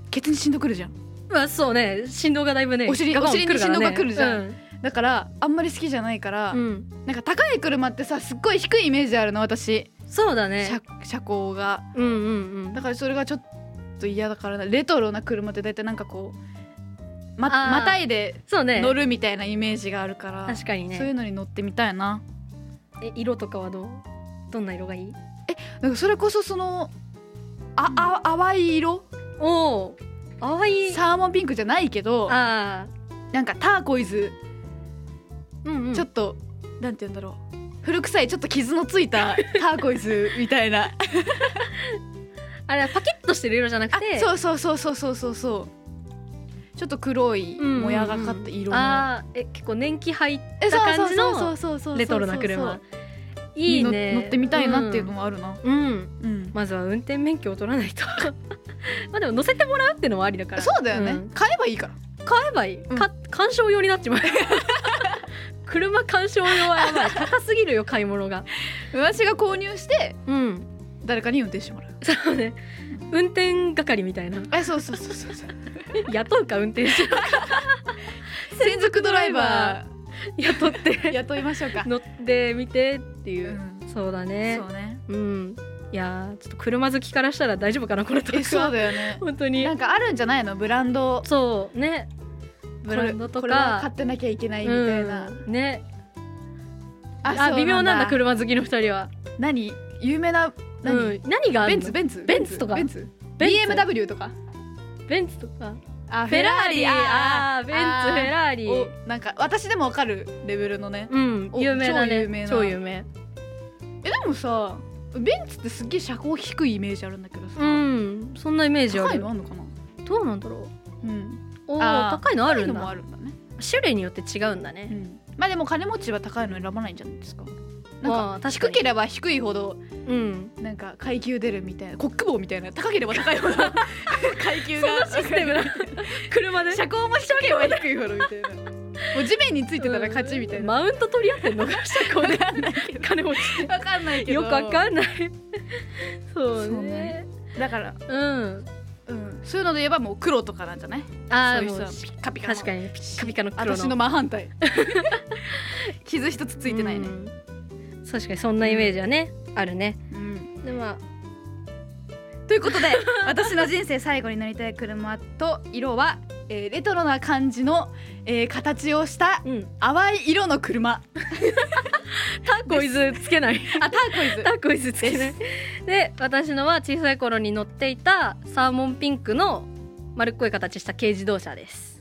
ケツに振動くるじゃん。 まあそうね、振動がだいぶね、 お尻ガバン来るからね、 に振動が来るじゃん、 うんだからあんまり好きじゃないから、 うん、 なんか高い車ってさすっごい低いイメージあるの私、 そうだね、 車高が、 うんうんうん、 だからそれがちょっと嫌だからな。レトロな車って大体なんかこうまたいでそうね、 乗るみたいなイメージがあるから、 確かにね。 そういうのに乗ってみたいな。 色とかはどんな色がいい？ なんかそれこそその淡い色、 おー、淡い、 サーモンピンクじゃないけどあなんかターコイズ、 ー、うんうん、 ちょっとなんて言うんだろう、古臭いちょっと傷のついたターコイズみたいなあれはパキッとしてる色じゃなくて、 そうちょっと黒いもやがかった色の、 結構年季入った感じのレトロな車、いいね。 乗ってみたいなっていうのもあるな。 うん、 うん、 まずは運転免許を取らないとまあでも乗せてもらうってのもありだから。 そうだよね、 ん、 買えばいいから。 買えばいい、鑑賞用になっちまう車鑑賞用はやばい、高すぎるよ買い物が。 私が購入してうん、 誰かに運転してもらう。 そうね、運転係みたいなそう雇うか運転手専属ドライバ雇ってー雇いましょうか。 乗ってみてっていう、そうだね。 そうね、 うん、いやちょっと車好きからしたら大丈夫かなこのトークは。 そうだよね本当になんかあるんじゃないの、ブランド。 そうね、ブランドとかこれは買ってなきゃいけないみたいな、 ね。 そう微妙なんだ車好きの2人は。 何有名な何があるの？ベンツとかBMW とかベンツとかフェラーリ、 ベンツ、フェラーリ、 なんか私でも分かるレベルのね、 有名だね、超有名。 でもさ、ベンツってすっげえ車高低いイメージあるんだけどさ、 そんなイメージある。 高いのあんのかな？ どうなんだろう。高いのあるんだ。種類によって違うんだね。 まあでも金持ちは高いの選ばないんじゃないですか。なんか低ければ低いほどなんか階級出るみたいな、コック帽みたいな、高ければ高いほど階級がシステム車で車高も低ければ低いほどみたいな、もう地面についてたら勝ちみたいな。 マウント取り合ってんのか車高で金持ち分かんないけど、 よく分かんないそうね。 だからそういうので言えばもう黒とかなんじゃない？そういうさピッカピカの、 確かにピッカピカの黒の、 私の真反対傷一つついてないね。 確かにそんなイメージはね、あるね。でということで私の人生最後に乗りたい車と色は、レトロな感じの、形をした淡い色の車ターコイズつけないターコイズつけないで、私のは小さい頃に乗っていたサーモンピンクの丸っこい形した軽自動車です。